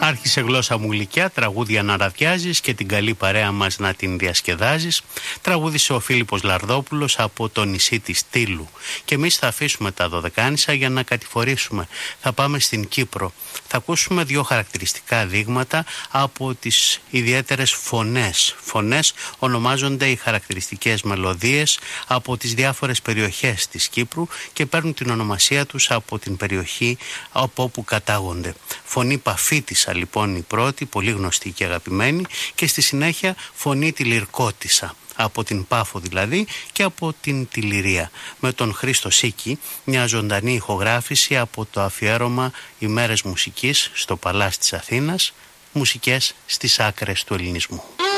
Άρχισε γλώσσα μου γλυκιά, τραγούδια να ραδιάζεις και την καλή παρέα μας να την διασκεδάζεις. Τραγούδισε ο Φίλιππος Λαρδόπουλος από το νησί της Τύλου. Και εμείς θα αφήσουμε τα Δωδεκάνησα για να κατηφορήσουμε. Θα πάμε στην Κύπρο. Θα ακούσουμε δύο χαρακτηριστικά δείγματα από τις ιδιαίτερες φωνές. Φωνές ονομάζονται οι χαρακτηριστικές μελωδίες από τις διάφορες περιοχές της Κύπρου και παίρνουν την ονομασία τους από την περιοχή από όπου κατάγονται. Φωνή Παφίτισσα λοιπόν η πρώτη, πολύ γνωστή και αγαπημένη, και στη συνέχεια φωνή Τιλιρκώτισσα, από την Πάφο δηλαδή και από την Τιλιρία, με τον Χρήστο Σίκη, μια ζωντανή ηχογράφηση από το αφιέρωμα «Ημέρες Μουσικής» στο Παλάς της Αθήνας, μουσικές στις άκρες του ελληνισμού.